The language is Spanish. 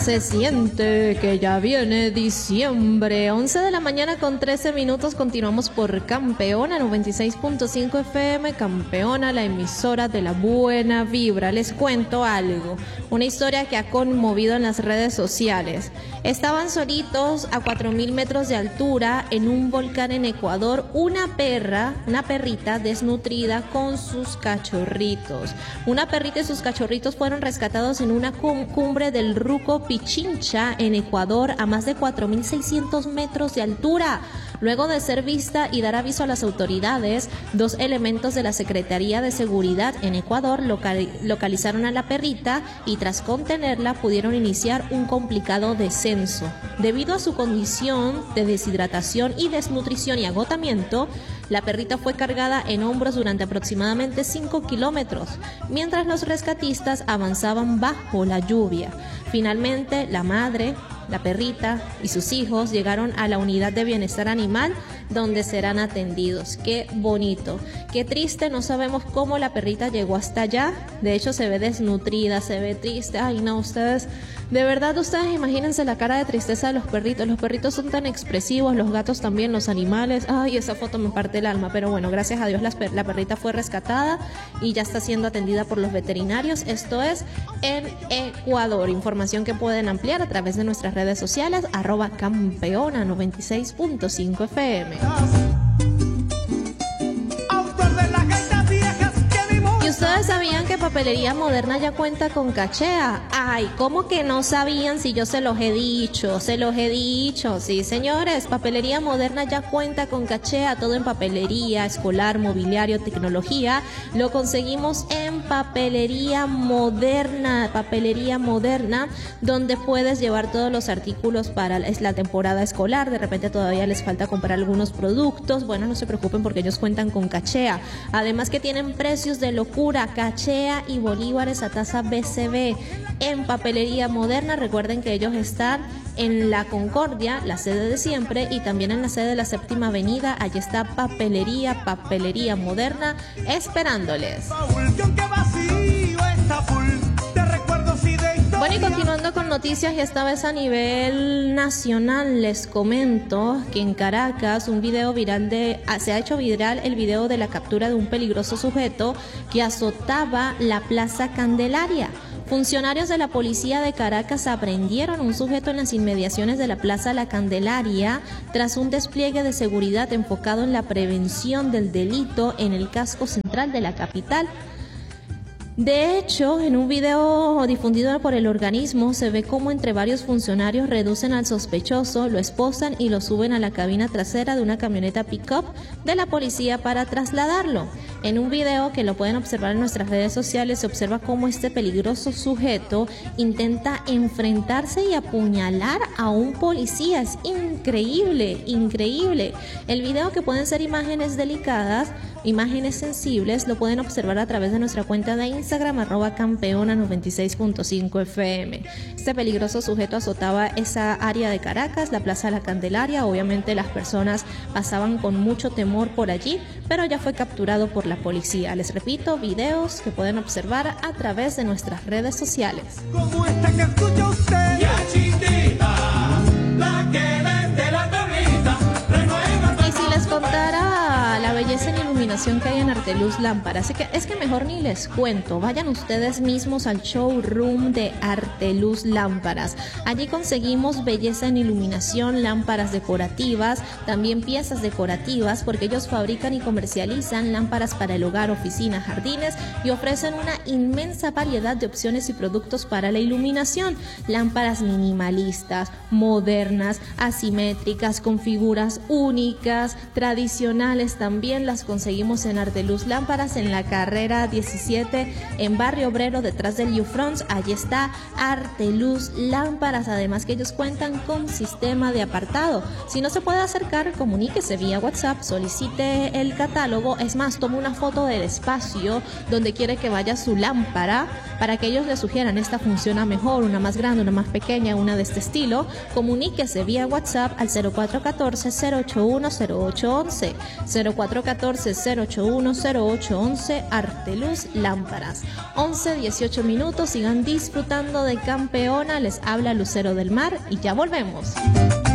Se siente que ya viene diciembre. 11 de la mañana con 13 minutos. Continuamos por Campeona 96.5 FM. Campeona, la emisora de la buena vibra. Les cuento algo. Una historia que ha conmovido en las redes sociales. Estaban solitos a 4.000 metros de altura en un volcán en Ecuador. Una perrita desnutrida con sus cachorritos. Una perrita y sus cachorritos fueron rescatados en una cumbre del Ruco Pichincha en Ecuador a más de 4.600 metros de altura. Luego de ser vista y dar aviso a las autoridades, 2 elementos de la Secretaría de Seguridad en Ecuador localizaron a la perrita y tras contenerla pudieron iniciar un complicado descenso. Debido a su condición de deshidratación y desnutrición y agotamiento, la perrita fue cargada en hombros durante aproximadamente 5 kilómetros, mientras los rescatistas avanzaban bajo la lluvia. Finalmente, la madre, la perrita y sus hijos llegaron a la unidad de bienestar animal donde serán atendidos. Qué bonito, qué triste, no sabemos cómo la perrita llegó hasta allá. De hecho se ve desnutrida, se ve triste. Ay no, ustedes, de verdad ustedes imagínense la cara de tristeza de los perritos son tan expresivos, los gatos también, los animales. Ay, esa foto me parte el alma, pero bueno, gracias a Dios la perrita fue rescatada y ya está siendo atendida por los veterinarios. Esto es en Ecuador, información que pueden ampliar a través de nuestras redes sociales, @Campeona 96.5 FM. ¿Y ustedes sabían que Papelería Moderna ya cuenta con cachea? Ay, ¿cómo que no sabían si yo se los he dicho? Sí, señores, Papelería Moderna ya cuenta con cachea, todo en papelería, escolar, mobiliario, tecnología. Lo conseguimos en Papelería Moderna, donde puedes llevar todos los artículos para la temporada escolar. De repente todavía les falta comprar algunos productos. Bueno, no se preocupen porque ellos cuentan con cachea. Además que tienen precios de locura, cachea y bolívares a tasa BCB. En Papelería Moderna, recuerden que ellos están en La Concordia, la sede de siempre, y también en la sede de la Séptima Avenida. Allí está Papelería Moderna esperándoles. Bueno, y continuando con noticias, y esta vez a nivel nacional, les comento que en Caracas se ha hecho viral el video de la captura de un peligroso sujeto que azotaba la Plaza Candelaria. Funcionarios de la policía de Caracas aprendieron un sujeto en las inmediaciones de la Plaza La Candelaria tras un despliegue de seguridad enfocado en la prevención del delito en el casco central de la capital. De hecho, en un video difundido por el organismo se ve cómo entre varios funcionarios reducen al sospechoso, lo esposan y lo suben a la cabina trasera de una camioneta pick-up de la policía para trasladarlo. En un video que lo pueden observar en nuestras redes sociales se observa cómo este peligroso sujeto intenta enfrentarse y apuñalar a un policía. Es increíble. El video, que pueden ser imágenes delicadas, imágenes sensibles, lo pueden observar a través de nuestra cuenta de Instagram @Campeona 96.5 FM. Este peligroso sujeto azotaba esa área de Caracas, la Plaza La Candelaria. Obviamente las personas pasaban con mucho temor por allí, pero ya fue capturado por la policía. Les repito, videos que pueden observar a través de nuestras redes sociales. Como esta que escucha usted, ya chiquita, la que vende la perrita, renueva. Y si les contara la belleza en iluminación que hay en Arteluz Lámparas, así que es que mejor ni les cuento. Vayan ustedes mismos al showroom de Arteluz Lámparas. Allí conseguimos belleza en iluminación, lámparas decorativas, también piezas decorativas, porque ellos fabrican y comercializan lámparas para el hogar, oficinas, jardines, y ofrecen una inmensa variedad de opciones y productos para la iluminación. Lámparas minimalistas, modernas, asimétricas, con figuras únicas, tradicionales, también las conseguimos en Arteluz Lámparas, en la carrera 17, en Barrio Obrero, detrás del U-Front. Allí está Arteluz Lámparas. Además que ellos cuentan con sistema de apartado. Si no se puede acercar, comuníquese vía WhatsApp, solicite el catálogo. Es más, tome una foto del espacio donde quiere que vaya su lámpara para que ellos le sugieran: esta funciona mejor, una más grande, una más pequeña, una de este estilo. Comuníquese vía WhatsApp al 0414-081-0811, 0414-081-0811. 0811 Arteluz Lámparas. 11:18 minutos, sigan disfrutando de Campeona. Les habla Lucero del Mar y ya volvemos.